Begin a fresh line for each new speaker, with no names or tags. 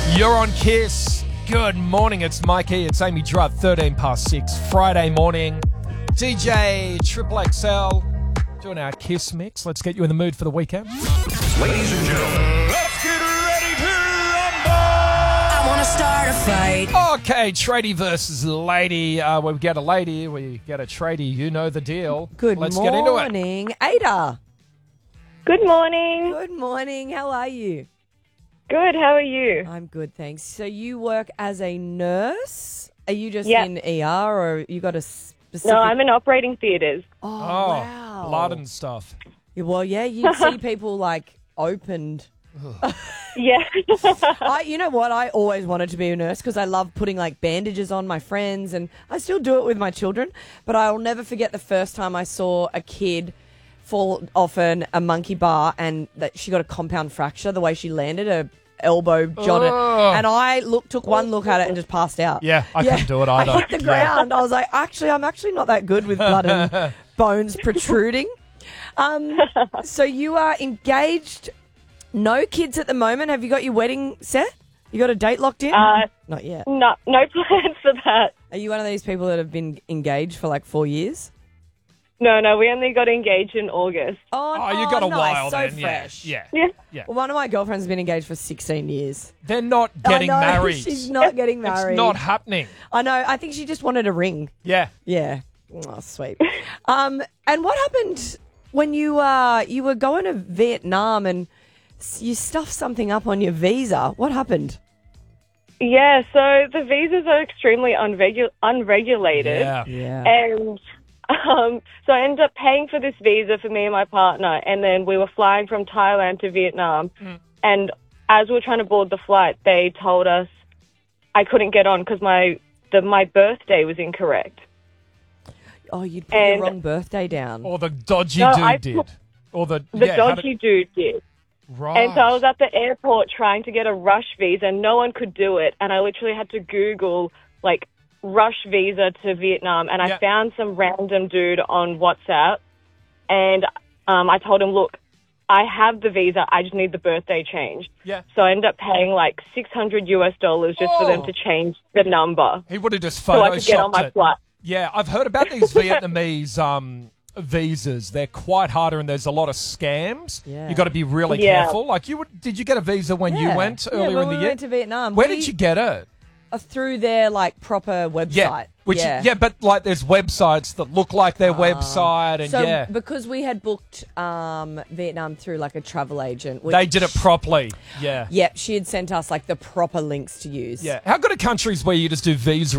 You're on Kiss. Good morning, it's Mikey. It's Amy Drutt, 13 past 6, Friday morning. DJ Triple XL doing our Kiss mix. Let's get you in the mood for the weekend.
Ladies and gentlemen,
Let's get ready to rumble!
I wanna start a fight.
Okay, tradie versus lady. We get a lady, we get a tradie. You know the deal.
Good
Let's
morning,
get into it.
Ada.
Good morning.
Good morning. How are you?
Good. How are you?
I'm good, thanks. So you work as a nurse? Are you just
Yeah.
in ER or you got a specific...
No, I'm in operating theatres.
Oh,
Oh,
wow.
blood and stuff.
Yeah, well, yeah, you see people like opened.
Yeah.
You know what? I always wanted to be a nurse because I love putting like bandages on my friends, and I still do it with my children. But I'll never forget the first time I saw a kid fall off a monkey bar and that she got a compound fracture the way she landed, her elbow jotted.
Oh.
And I took one look at it and just passed out.
Yeah, I couldn't do it either.
I hit the ground. I was like, I'm actually not that good with blood and bones protruding. So you are engaged. No kids at the moment. Have you got your wedding set? You got a date locked in? Not yet.
No plans for that.
Are you one of these people that have been engaged for like 4 years?
No, we only got engaged in August.
Oh, you got a
nice.
while
so
then.
fresh.
Yeah.
Yeah.
Well, one of my girlfriends has been engaged for 16 years.
They're not getting
I know,
married.
She's not getting married.
It's not happening.
I know. I think she just wanted a ring.
Yeah.
Yeah. Oh, sweet. And what happened when you were going to Vietnam and you stuffed something up on your visa? What happened?
Yeah, so the visas are extremely unregulated.
Yeah.
And so I ended up paying for this visa for me and my partner, and then we were flying from Thailand to Vietnam. And as we were trying to board the flight, they told us I couldn't get on because my birthday was incorrect.
Oh, you'd put the wrong birthday down.
Or the dodgy
No,
dude did. Or the
dodgy dude did.
Right.
And so I was at the airport trying to get a rush visa, and no one could do it. And I literally had to Google, like, rush visa to Vietnam. And I found some random dude on WhatsApp. And I told him, look, I have the visa. I just need the birthday changed.
Yeah.
So I ended up paying like $600 just for them to change the number.
He would have just
so I could get on
photoshopped
my
it.
flight.
Yeah, I've heard about these Vietnamese visas. They're quite harder, and there's a lot of scams.
Yeah.
You got to be really careful. Like did you get a visa when you went earlier
when
in the
we
year?
went to Vietnam.
Where did you get it?
Through their like proper website.
But like there's websites that look like their website, and
So because we had booked Vietnam through like a travel agent,
they did it properly. Yeah.
Yep, she had sent us like the proper links to use.
Yeah. How good are countries where you just do visa